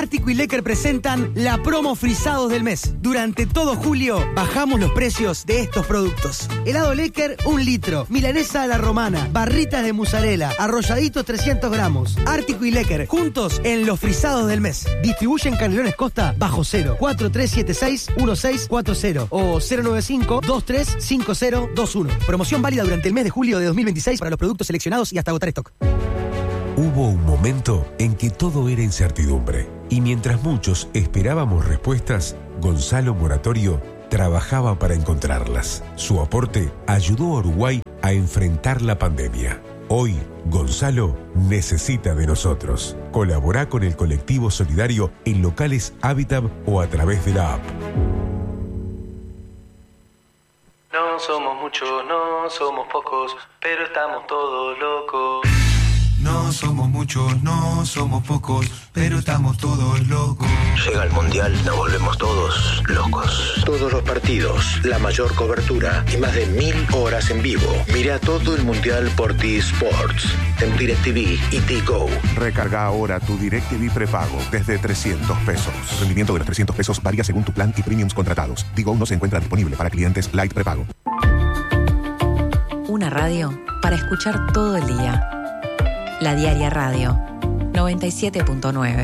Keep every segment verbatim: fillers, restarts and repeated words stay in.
Ártico y Lecker presentan la promo frisados del mes. Durante todo julio bajamos los precios de estos productos. Helado Lecker, un litro. Milanesa a la romana. Barritas de mozzarella. Arrolladitos trescientos gramos. Ártico y Lecker, juntos en los frisados del mes. Distribuyen Canelones Costa bajo cero. cuatro tres siete seis uno seis cuatro cero o cero nueve cinco dos tres cinco cero dos uno. Promoción válida durante el mes de julio de dos mil veintiséis para los productos seleccionados y hasta agotar stock. Hubo un momento en que todo era incertidumbre y mientras muchos esperábamos respuestas, Gonzalo Moratorio trabajaba para encontrarlas. Su aporte ayudó a Uruguay a enfrentar la pandemia. Hoy, Gonzalo necesita de nosotros. Colabora con el colectivo solidario en locales Habitat o a través de la app. No somos muchos, no somos pocos, pero estamos todos locos. No somos muchos, no somos pocos, pero estamos todos locos. Llega el Mundial, nos volvemos todos locos. Todos los partidos, la mayor cobertura y más de mil horas en vivo. Mira todo el Mundial por T-Sports, en DirecTV y T-Go. Recarga ahora tu DirecTV prepago desde trescientos pesos. El rendimiento de los trescientos pesos varía según tu plan y premiums contratados. T-Go no se encuentra disponible para clientes Light prepago. Una radio para escuchar todo el día. La Diaria Radio, noventa y siete punto nueve.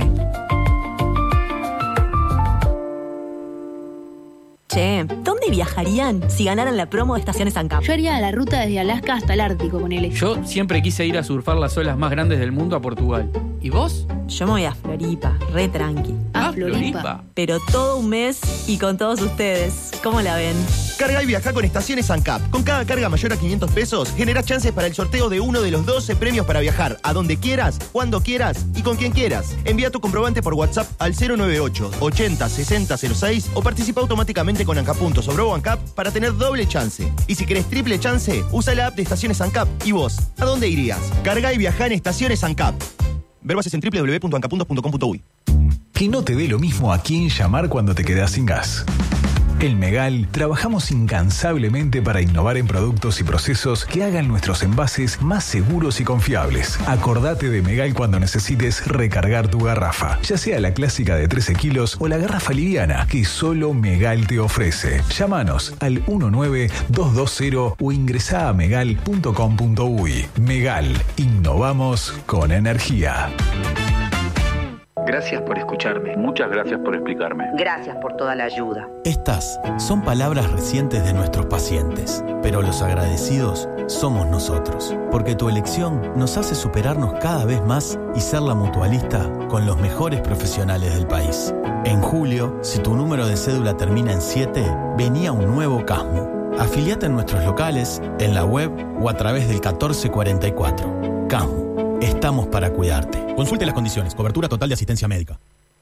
Che, ¿dónde viajarían si ganaran la promo de Estaciones ANCAP? Yo haría la ruta desde Alaska hasta el Ártico con él. Yo siempre quise ir a surfar las olas más grandes del mundo a Portugal. ¿Y vos? Yo me voy a Floripa, re tranqui. Ah, Floripa. Pero todo un mes y con todos ustedes. ¿Cómo la ven? Carga y viaja con Estaciones ANCAP. Con cada carga mayor a quinientos pesos, generás chances para el sorteo de uno de los doce premios para viajar a donde quieras, cuando quieras y con quien quieras. Envía tu comprobante por WhatsApp al cero nueve ocho ochenta sesenta cero seis o participa automáticamente con ANCAP Puntos o Bro ANCAP para tener doble chance. Y si querés triple chance, usa la app de Estaciones ANCAP. ¿Y vos? ¿A dónde irías? Carga y viaja en Estaciones ANCAP. Ver bases en doble u doble u doble u punto ancapuntos punto com punto uy. Que no te dé lo mismo a quién llamar cuando te quedás sin gas. En Megal trabajamos incansablemente para innovar en productos y procesos que hagan nuestros envases más seguros y confiables. Acordate de Megal cuando necesites recargar tu garrafa, ya sea la clásica de trece kilos o la garrafa liviana que solo Megal te ofrece. Llámanos al uno nueve dos dos cero o ingresá a megal punto com punto uy. Megal, innovamos con energía. Gracias por escucharme. Muchas gracias por explicarme. Gracias por toda la ayuda. Estas son palabras recientes de nuestros pacientes, pero los agradecidos somos nosotros, porque tu elección nos hace superarnos cada vez más y ser la mutualista con los mejores profesionales del país. En julio, si tu número de cédula termina en siete, venía un nuevo Casmu. Afiliate en nuestros locales, en la web o a través del catorce cuarenta y cuatro. Casmu. Estamos para cuidarte. Consulte las condiciones. Cobertura total de asistencia médica.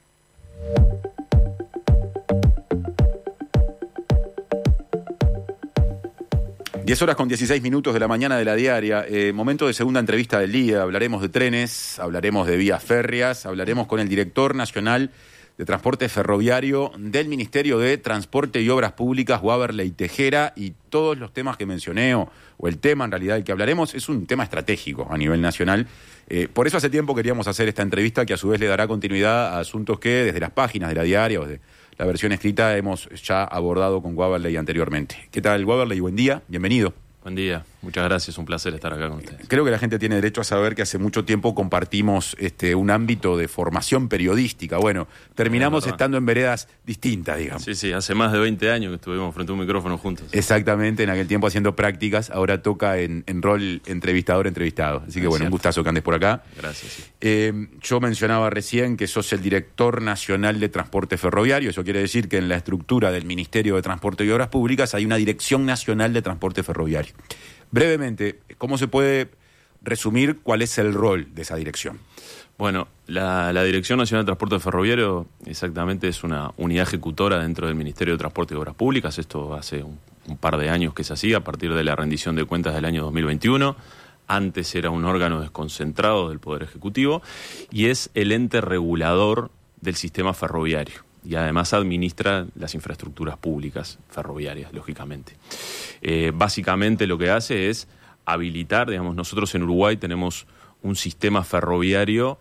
diez horas con dieciséis minutos de la mañana de la diaria. Eh, momento de segunda entrevista del día. Hablaremos de trenes, hablaremos de vías férreas, hablaremos con el director nacional de Transporte Ferroviario del Ministerio de Transporte y Obras Públicas, Waberley Tejera, y todos los temas que mencioné, o, o el tema en realidad del que hablaremos, es un tema estratégico a nivel nacional. Eh, por eso hace tiempo queríamos hacer esta entrevista que a su vez le dará continuidad a asuntos que desde las páginas de la diaria o de la versión escrita hemos ya abordado con Waberley anteriormente. ¿Qué tal, Waberley? Buen día, bienvenido. Buen día, muchas gracias, un placer estar acá con ustedes. Creo que la gente tiene derecho a saber que hace mucho tiempo compartimos este, un ámbito de formación periodística. Bueno, terminamos estando en veredas distintas, digamos. Sí, sí, hace más de veinte años que estuvimos frente a un micrófono juntos. Exactamente, en aquel tiempo haciendo prácticas, ahora toca en, en rol entrevistador-entrevistado. Así que bueno, un gustazo que andes por acá. Gracias. Sí. Eh, yo mencionaba recién que sos el director nacional de Transporte Ferroviario. Eso quiere decir que en la estructura del Ministerio de Transporte y Obras Públicas hay una Dirección Nacional de Transporte Ferroviario. Brevemente, ¿cómo se puede resumir cuál es el rol de esa dirección? Bueno, la, la Dirección Nacional de Transporte Ferroviario exactamente es una unidad ejecutora dentro del Ministerio de Transporte y Obras Públicas. Esto hace un, un par de años que se hacía a partir de la rendición de cuentas del año dos mil veintiuno. Antes era un órgano desconcentrado del Poder Ejecutivo y es el ente regulador del sistema ferroviario. Y además administra las infraestructuras públicas ferroviarias, lógicamente. Eh, básicamente lo que hace es habilitar, digamos, nosotros en Uruguay tenemos un sistema ferroviario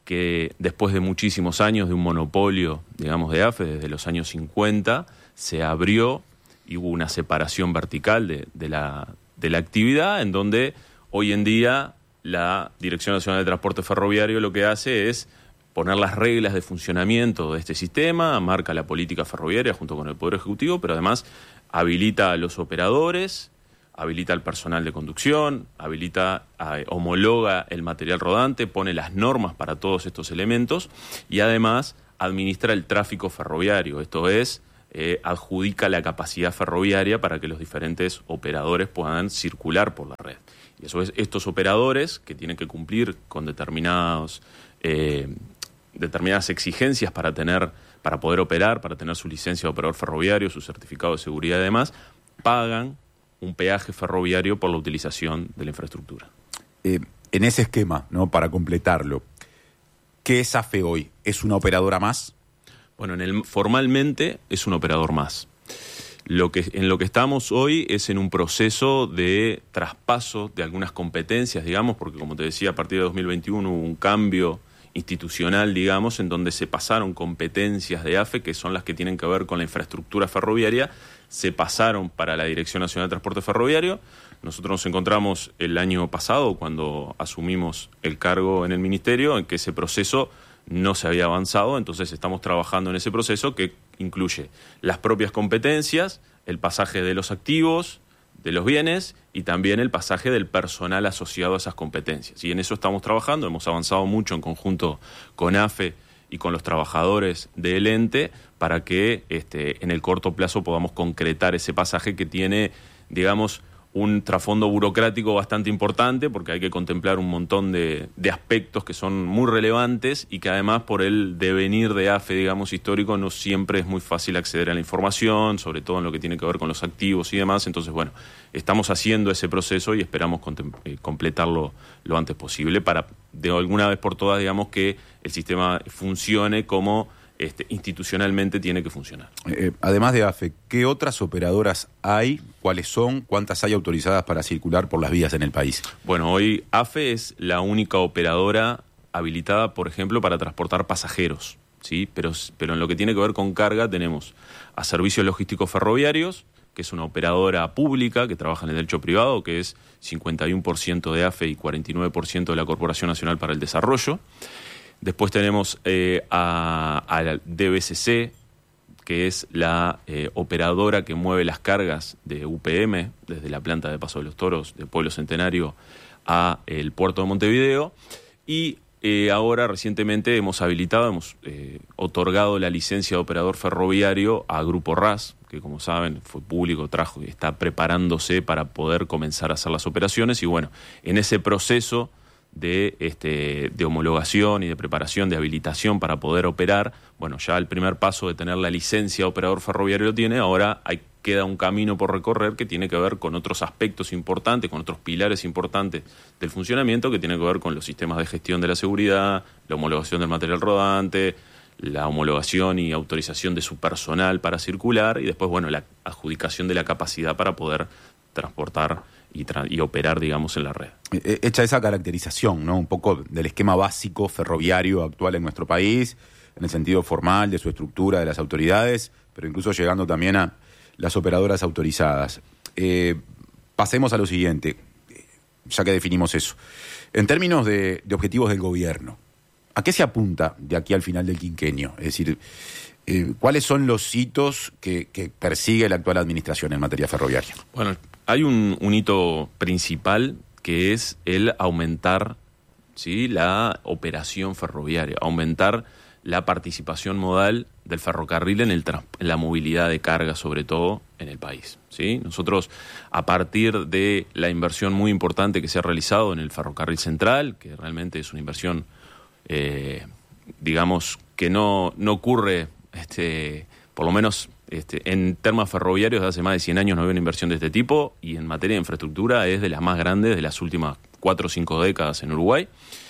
que después de muchísimos años de un monopolio, digamos, de AFE, desde los años cincuenta, se abrió y hubo una separación vertical de, de, la, de la actividad, en donde hoy en día la Dirección Nacional de Transporte Ferroviario lo que hace es poner las reglas de funcionamiento de este sistema, marca la política ferroviaria junto con el Poder Ejecutivo, pero además habilita a los operadores, habilita al personal de conducción, habilita, eh, homologa el material rodante, pone las normas para todos estos elementos y además administra el tráfico ferroviario, esto es, eh, adjudica la capacidad ferroviaria para que los diferentes operadores puedan circular por la red. Y eso es, estos operadores que tienen que cumplir con determinados, eh, determinadas exigencias para tener, para poder operar, para tener su licencia de operador ferroviario, su certificado de seguridad y demás, pagan un peaje ferroviario por la utilización de la infraestructura. Eh, en ese esquema, ¿no? Para completarlo, ¿qué es AFE hoy? ¿Es una operadora más? Bueno, en el, formalmente es un operador más. Lo que, en lo que estamos hoy es en un proceso de traspaso de algunas competencias, digamos, porque como te decía, a partir de dos mil veintiuno hubo un cambio institucional, digamos, en donde se pasaron competencias de AFE, que son las que tienen que ver con la infraestructura ferroviaria, se pasaron para la Dirección Nacional de Transporte Ferroviario. Nosotros nos encontramos el año pasado, cuando asumimos el cargo en el Ministerio, en que ese proceso no se había avanzado, entonces estamos trabajando en ese proceso que incluye las propias competencias, el pasaje de los activos, de los bienes y también el pasaje del personal asociado a esas competencias. Y en eso estamos trabajando, hemos avanzado mucho en conjunto con AFE y con los trabajadores del ente para que este, en el corto plazo podamos concretar ese pasaje que tiene, digamos, un trasfondo burocrático bastante importante porque hay que contemplar un montón de, de aspectos que son muy relevantes y que además por el devenir de AFE, digamos, histórico, no siempre es muy fácil acceder a la información, sobre todo en lo que tiene que ver con los activos y demás. Entonces, bueno, estamos haciendo ese proceso y esperamos contem- eh, completarlo lo antes posible para, de alguna vez por todas, digamos, que el sistema funcione como Este, institucionalmente tiene que funcionar. Eh, además de AFE, ¿qué otras operadoras hay? ¿Cuáles son? ¿Cuántas hay autorizadas para circular por las vías en el país? Bueno, hoy AFE es la única operadora habilitada, por ejemplo, para transportar pasajeros, ¿sí? Pero, pero en lo que tiene que ver con carga tenemos a Servicios Logísticos Ferroviarios, que es una operadora pública que trabaja en el derecho privado, que es cincuenta y uno por ciento de AFE y cuarenta y nueve por ciento de la Corporación Nacional para el Desarrollo. Después tenemos eh, a, a la D B C C, que es la eh, operadora que mueve las cargas de U P M desde la planta de Paso de los Toros de Pueblo Centenario a el puerto de Montevideo. Y eh, ahora recientemente hemos habilitado, hemos eh, otorgado la licencia de operador ferroviario a Grupo R A S, que como saben fue público, trajo y está preparándose para poder comenzar a hacer las operaciones. Y bueno, en ese proceso de este de homologación y de preparación, de habilitación para poder operar, bueno, ya el primer paso de tener la licencia de operador ferroviario lo tiene, ahora hay, queda un camino por recorrer que tiene que ver con otros aspectos importantes, con otros pilares importantes del funcionamiento, que tiene que ver con los sistemas de gestión de la seguridad, la homologación del material rodante, la homologación y autorización de su personal para circular y después, bueno, la adjudicación de la capacidad para poder transportar Y, tra- y operar, digamos, en la red. Hecha esa caracterización, ¿no? Un poco del esquema básico ferroviario actual en nuestro país, en el sentido formal de su estructura, de las autoridades, pero incluso llegando también a las operadoras autorizadas. Eh, pasemos a lo siguiente, ya que definimos eso. En términos de, de objetivos del gobierno, ¿a qué se apunta de aquí al final del quinquenio? Es decir, eh, ¿cuáles son los hitos que, que persigue la actual administración en materia ferroviaria? Bueno, hay un, un hito principal que es el aumentar, ¿sí?, la operación ferroviaria, aumentar la participación modal del ferrocarril en, el trans- en la movilidad de carga, sobre todo en el país, ¿sí? Nosotros, a partir de la inversión muy importante que se ha realizado en el ferrocarril central, que realmente es una inversión, eh, digamos, que no, no ocurre, este, por lo menos este, en temas ferroviarios, de hace más de cien años no había una inversión de este tipo, y en materia de infraestructura es de las más grandes de las últimas cuatro o cinco décadas en Uruguay.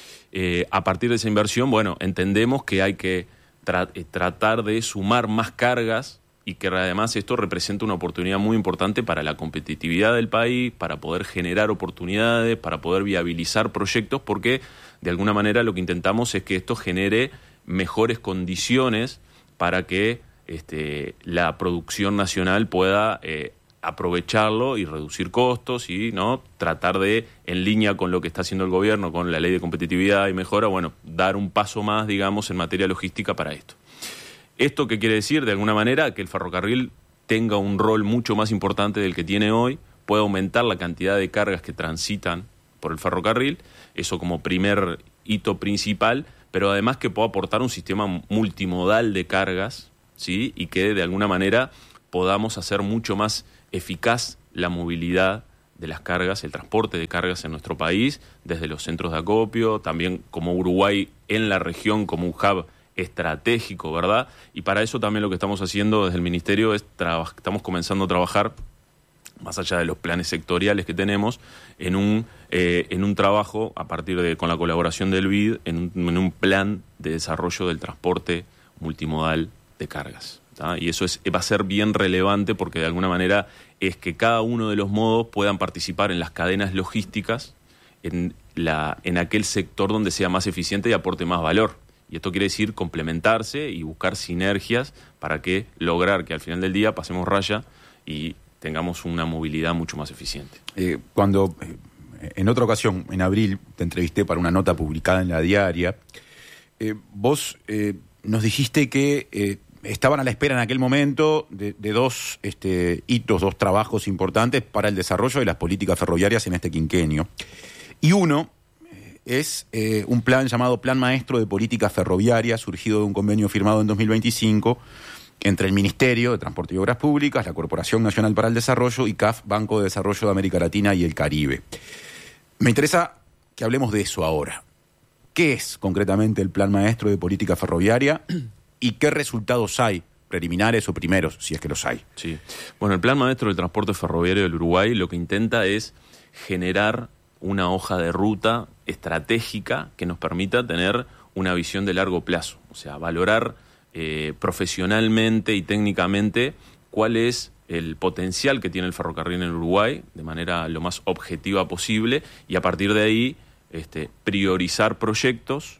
Eh, a partir de esa inversión, bueno, entendemos que hay que tra- eh, tratar de sumar más cargas y que además esto representa una oportunidad muy importante para la competitividad del país, para poder generar oportunidades, para poder viabilizar proyectos, porque de alguna manera lo que intentamos es que esto genere mejores condiciones para que este, la producción nacional pueda eh, aprovecharlo y reducir costos y no tratar de, en línea con lo que está haciendo el gobierno, con la ley de competitividad y mejora, bueno, dar un paso más, digamos, en materia logística para esto. ¿Esto qué quiere decir? De alguna manera, que el ferrocarril tenga un rol mucho más importante del que tiene hoy, pueda aumentar la cantidad de cargas que transitan por el ferrocarril, eso como primer hito principal, pero además que pueda aportar un sistema multimodal de cargas, ¿sí? Y que de alguna manera podamos hacer mucho más eficaz la movilidad de las cargas, el transporte de cargas en nuestro país, desde los centros de acopio, también como Uruguay en la región como un hub estratégico, ¿verdad? Y para eso también lo que estamos haciendo desde el Ministerio es traba- estamos comenzando a trabajar, más allá de los planes sectoriales que tenemos, en un eh, en un trabajo a partir de, con la colaboración del B I D, en un, en un plan de desarrollo del transporte multimodal de cargas. ¿tá? Y eso es, va a ser bien relevante porque de alguna manera es que cada uno de los modos puedan participar en las cadenas logísticas en, la, en aquel sector donde sea más eficiente y aporte más valor. Y esto quiere decir complementarse y buscar sinergias para que lograr que al final del día pasemos raya y tengamos una movilidad mucho más eficiente. Eh, cuando eh, en otra ocasión, en abril, te entrevisté para una nota publicada en La Diaria, eh, vos eh, nos dijiste que eh, estaban a la espera en aquel momento de, de dos este, hitos, dos trabajos importantes para el desarrollo de las políticas ferroviarias en este quinquenio. Y uno eh, es eh, un plan llamado Plan Maestro de Política Ferroviaria, surgido de un convenio firmado en dos mil veinticinco entre el Ministerio de Transporte y Obras Públicas, la Corporación Nacional para el Desarrollo y C A F, Banco de Desarrollo de América Latina y el Caribe. Me interesa que hablemos de eso ahora. ¿Qué es concretamente el Plan Maestro de Política Ferroviaria y qué resultados hay, preliminares o primeros, si es que los hay? Sí. Bueno, el Plan Maestro del Transporte Ferroviario del Uruguay lo que intenta es generar una hoja de ruta estratégica que nos permita tener una visión de largo plazo, o sea, valorar eh, profesionalmente y técnicamente cuál es el potencial que tiene el ferrocarril en el Uruguay de manera lo más objetiva posible y a partir de ahí este, priorizar proyectos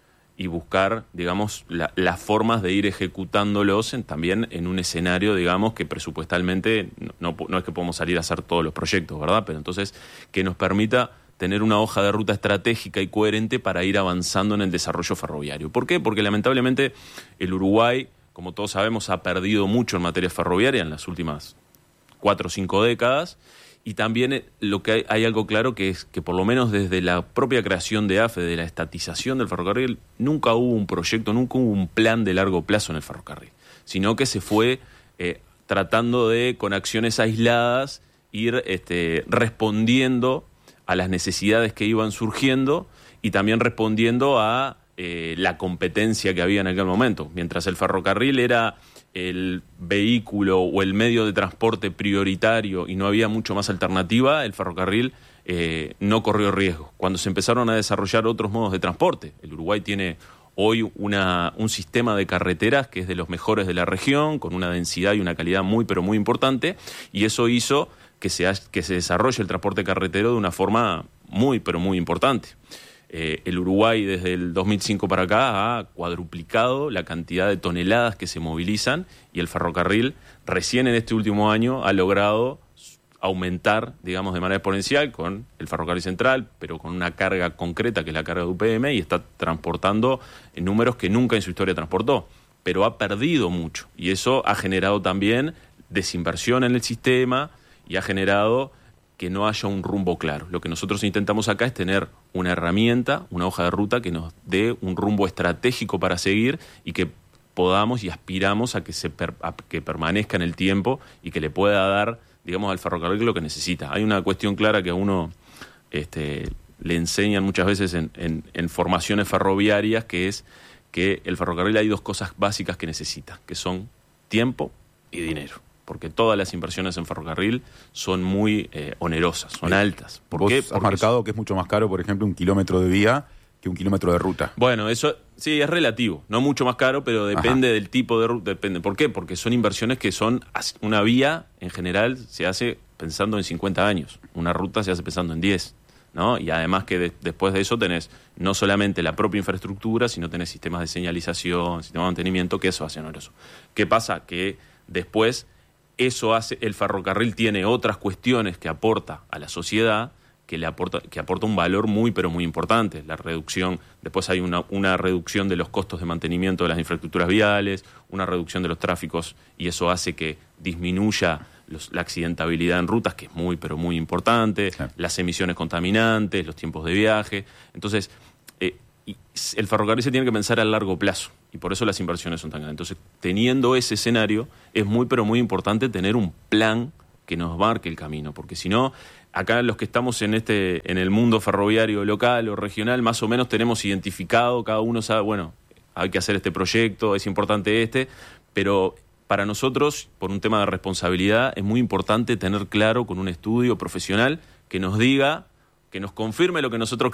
y buscar, digamos, la, las formas de ir ejecutándolos en, también en un escenario, digamos, que presupuestalmente no, no, no es que podamos salir a hacer todos los proyectos, ¿verdad? Pero entonces que nos permita tener una hoja de ruta estratégica y coherente para ir avanzando en el desarrollo ferroviario. ¿Por qué? Porque lamentablemente el Uruguay, como todos sabemos, ha perdido mucho en materia ferroviaria en las últimas cuatro o cinco décadas. Y también lo que hay, hay algo claro que es que por lo menos desde la propia creación de A F E, de la estatización del ferrocarril, nunca hubo un proyecto, nunca hubo un plan de largo plazo en el ferrocarril, sino que se fue eh, tratando de, con acciones aisladas, ir este, respondiendo a las necesidades que iban surgiendo y también respondiendo a eh, la competencia que había en aquel momento. Mientras el ferrocarril era el vehículo o el medio de transporte prioritario y no había mucho más alternativa, el ferrocarril eh, no corrió riesgo. Cuando se empezaron a desarrollar otros modos de transporte, el Uruguay tiene hoy una, un sistema de carreteras que es de los mejores de la región, con una densidad y una calidad muy pero muy importante, y eso hizo que se, ha, que se desarrolle el transporte carretero de una forma muy pero muy importante. Eh, el Uruguay desde el dos mil cinco para acá ha cuadruplicado la cantidad de toneladas que se movilizan y el ferrocarril recién en este último año ha logrado aumentar, digamos, de manera exponencial con el ferrocarril central, pero con una carga concreta que es la carga de U P M y está transportando en números que nunca en su historia transportó, pero ha perdido mucho y eso ha generado también desinversión en el sistema y ha generado que no haya un rumbo claro. Lo que nosotros intentamos acá es tener una herramienta, una hoja de ruta que nos dé un rumbo estratégico para seguir y que podamos y aspiramos a que se per, a que permanezca en el tiempo y que le pueda dar, digamos, al ferrocarril lo que necesita. Hay una cuestión clara que a uno este, le enseñan muchas veces en, en, en formaciones ferroviarias, que es que el ferrocarril hay dos cosas básicas que necesita, que son tiempo y dinero. Porque todas las inversiones en ferrocarril son muy eh, onerosas, son altas. ¿Por Vos qué? has Porque marcado eso... que es mucho más caro, por ejemplo, un kilómetro de vía que un kilómetro de ruta. Bueno, eso sí es relativo, no mucho más caro, pero depende Ajá. del tipo de ruta, depende. ¿Por qué? Porque son inversiones que son, una vía en general se hace pensando en cincuenta años, una ruta se hace pensando en diez. ¿no? Y además que de, después de eso tenés no solamente la propia infraestructura, sino tenés sistemas de señalización, sistemas de mantenimiento, que eso hace oneroso. ¿Qué pasa? Que después eso hace, el ferrocarril tiene otras cuestiones que aporta a la sociedad, que le aporta, que aporta un valor muy, pero muy importante. La reducción, después hay una, una reducción de los costos de mantenimiento de las infraestructuras viales, una reducción de los tráficos, y eso hace que disminuya los, la accidentabilidad en rutas, que es muy, pero muy importante, sí. Las emisiones contaminantes, los tiempos de viaje. Entonces, eh, el ferrocarril se tiene que pensar a largo plazo, y por eso las inversiones son tan grandes. Entonces, teniendo ese escenario, es muy, pero muy importante tener un plan que nos marque el camino, porque si no, acá los que estamos en este en el mundo ferroviario local o regional, más o menos tenemos identificado, cada uno sabe, bueno, hay que hacer este proyecto, es importante este, pero para nosotros, por un tema de responsabilidad, es muy importante tener claro con un estudio profesional que nos diga, que nos confirme lo que nosotros